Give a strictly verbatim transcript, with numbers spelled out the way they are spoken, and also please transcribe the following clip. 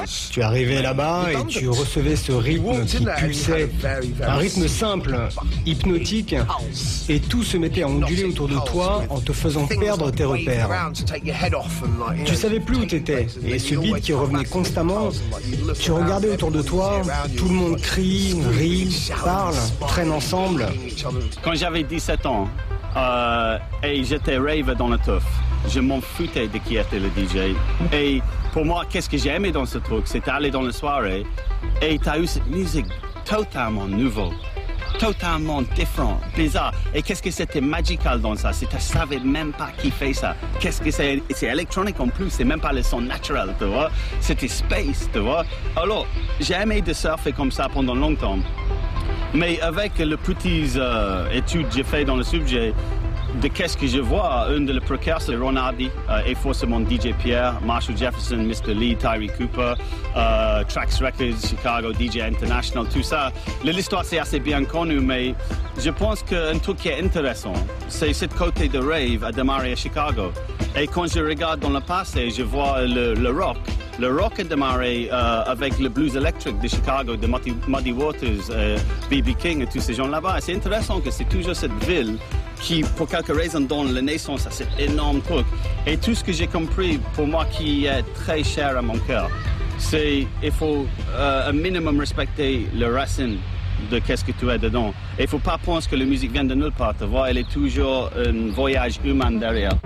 Tu arrivais là-bas et tu recevais ce rythme qui pulsait, un rythme simple, hypnotique, et tout se mettait à onduler autour de toi en te faisant perdre tes repères. Tu savais plus où t'étais, et ce beat qui revenait constamment, tu regardais autour de toi, tout le monde crie, rit, parle, traîne ensemble. Quand j'avais dix-sept ans, euh, et j'étais rave dans le teuf, je m'en foutais de qui était le D J. Et pour moi, qu'est-ce que j'ai aimé dans ce truc, c'est aller dans la soirée et tu as eu cette musique totalement nouvelle, totalement différente, bizarre. Et qu'est-ce que c'était magical dans ça? Tu ne savais même pas qui fait ça. Qu'est-ce que c'est? C'est électronique en plus, c'est même pas le son naturel, tu vois. C'était space, tu vois. Alors, j'ai aimé de surfer comme ça pendant longtemps. Mais avec les petites euh, études que j'ai faites dans le sujet, de qu'est-ce que je vois, un de les précurseurs, Ron Hardy, euh, et forcément D J Pierre, Marshall Jefferson, Mister Lee, Tyree Cooper, euh, Trax Records, Chicago, D J International, tout ça. L'histoire c'est assez bien connu, mais je pense qu'un truc qui est intéressant, c'est ce côté de rave a démarré à Chicago. Et quand je regarde dans le passé, je vois le, le rock. Le rock a démarré euh, avec le blues électrique de Chicago, de Muddy, Muddy Waters, euh, B B King et tous ces gens là-bas. C'est intéressant que c'est toujours cette ville qui, pour quelque raison, donne la naissance à cet énorme truc. Et tout ce que j'ai compris, pour moi, qui est très cher à mon cœur, c'est qu'il faut euh, un minimum respecter le racine de qu'est-ce que tu es dedans. Et il ne faut pas penser que la musique vient de nulle part, tu vois, elle est toujours un voyage humain derrière.